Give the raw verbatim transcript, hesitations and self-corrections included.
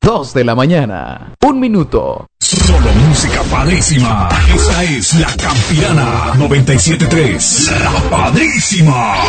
dos de la mañana. Un minuto. Solo música padrísima. Esta es La Campirana noventa y siete punto tres. La Padrísima.